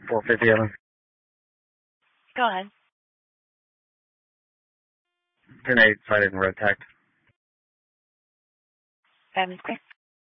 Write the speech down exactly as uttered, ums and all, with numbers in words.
four fifty Evan. Go ahead. ten eight, cited in red tagged. Seven square.